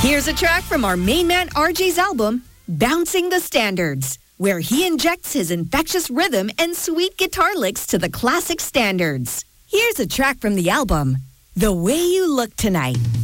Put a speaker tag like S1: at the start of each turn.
S1: Here's a track from our main man RJ's album, Bouncing the Standards, where he injects his infectious rhythm and sweet guitar licks to the classic standards. Here's a track from the album, The Way You Look Tonight.